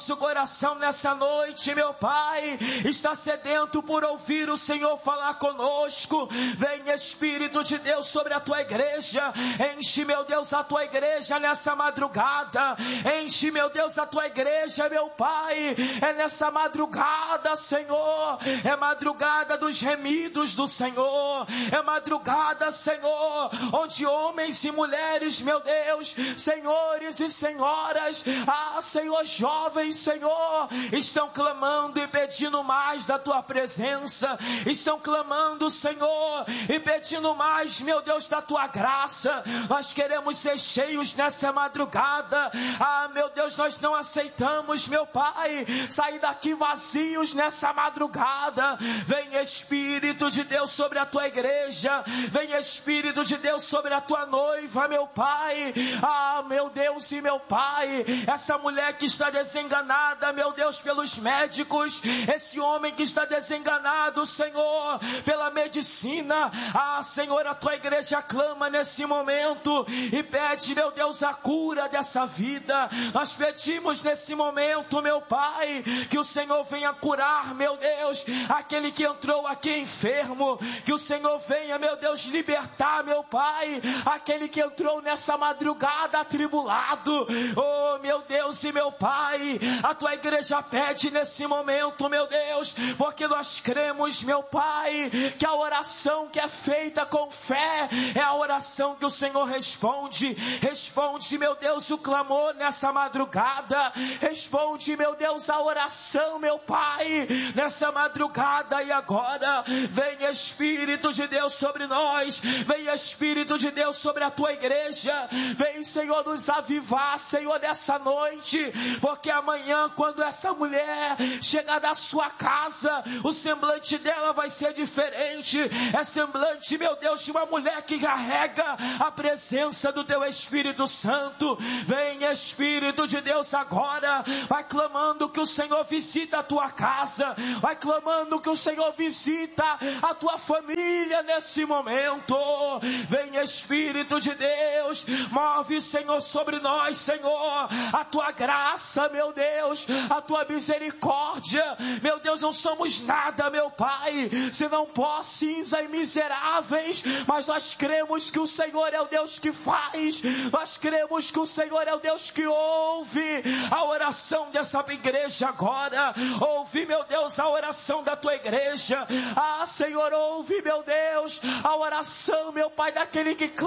Nosso coração nessa noite, meu Pai, está sedento por ouvir o Senhor falar conosco. Vem Espírito de Deus sobre a tua igreja. Enche, meu Deus, a tua igreja nessa madrugada. Enche, meu Deus, a tua igreja, meu Pai. É nessa madrugada, Senhor. É madrugada dos remidos do Senhor. É madrugada, Senhor, onde homens e mulheres, meu Deus, senhores e senhoras, Senhor, jovens, Senhor, estão clamando e pedindo mais da tua presença, estão clamando, Senhor, e pedindo mais, meu Deus, da tua graça. Nós queremos ser cheios nessa madrugada. Meu Deus, nós não aceitamos, meu Pai, sair daqui vazios nessa madrugada. Vem Espírito de Deus sobre a tua igreja, vem Espírito de Deus sobre a tua noiva, meu Pai. Meu Deus e meu Pai, essa mulher que está desenganada, meu Deus, pelos médicos, esse homem que está desenganado, Senhor, pela medicina, Senhor, a tua igreja clama nesse momento e pede, meu Deus, a cura dessa vida. Nós pedimos nesse momento, meu Pai, que o Senhor venha curar, meu Deus, aquele que entrou aqui enfermo, que o Senhor venha, meu Deus, libertar, meu Pai, aquele que entrou nessa madrugada atribulado. Oh, meu Deus e meu Pai, a tua igreja pede nesse momento, meu Deus, porque nós cremos, meu Pai, que a oração que é feita com fé é a oração que o Senhor responde. Responde, meu Deus, o clamor nessa madrugada. Responde, meu Deus, a oração, meu Pai, nessa madrugada. E agora, vem Espírito de Deus sobre nós, vem Espírito de Deus sobre a tua igreja, vem, Senhor, nos avivar, Senhor, nessa noite, porque amanhã, quando essa mulher chegar da sua casa, o semblante dela vai ser diferente. É semblante, meu Deus, de uma mulher que carrega a presença do teu Espírito Santo. Vem Espírito de Deus agora, vai clamando que o Senhor visita a tua casa, vai clamando que o Senhor visita a tua família nesse momento. Vem Espírito de Deus, move, Senhor, sobre nós, Senhor, a tua graça, meu Deus, a tua misericórdia. Meu Deus, não somos nada, meu Pai, senão pó, cinza e miseráveis, mas nós cremos que o Senhor é o Deus que faz, nós cremos que o Senhor é o Deus que ouve a oração dessa igreja agora. Ouve, meu Deus, a oração da tua igreja. Senhor, ouve, meu Deus, a oração, meu Pai, daquele que